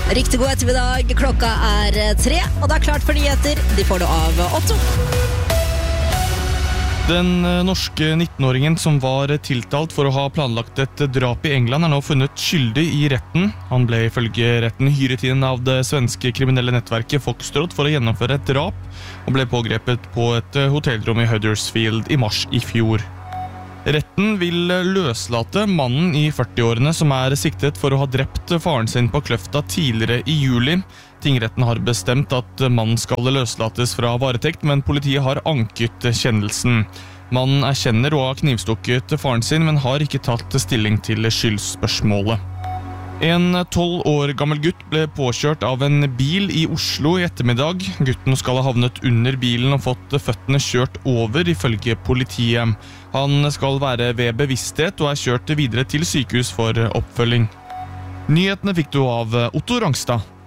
Riktig god ettermiddag, klokka 3, og det er klart for nyheter. De får det av Otto. Den norske 19-åringen som var tiltalt for å ha planlagt et drap i England er nå funnet skyldig i retten. Han ble ifølge retten hyret inn av det svenske kriminelle nettverket Foxtrot for å gjennomføre et drap, og ble pågrepet på et hotellrom i Huddersfield i mars i fjor. Retten vil løslate mannen i 40-årene som er siktet for å ha drept faren sin på Kløfta tidligere i juli. Tingretten har bestemt at mannen skal løslates fra varetekt, men politiet har anket kjennelsen. Mannen erkjenner å ha knivstukket faren sin, men har ikke tatt stilling til skyldspørsmålet. En 12 år gammel gutt ble påkjørt av en bil i Oslo i ettermiddag. Gutten skal ha havnet under bilen og fått føttene kjørt over, ifølge politiet. Han skal være ved bevissthet og er kjørt videre til sykehus for oppfølging. Nyhetene fikk du av Otto Rangstad.